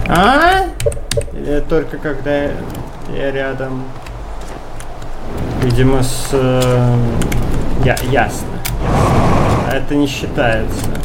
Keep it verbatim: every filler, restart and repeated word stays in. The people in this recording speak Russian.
А? Или только когда я рядом? Видимо, с... Э, я, ясно. А это не считается.